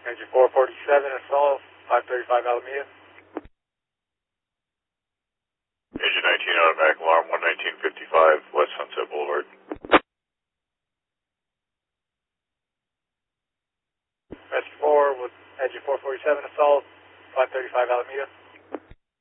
Engine 447, assault, 535 Alameda. Engine 19 automatic alarm, 11955 West Sunset Boulevard. Rescue 4 with engine 447, assault, 535 Alameda.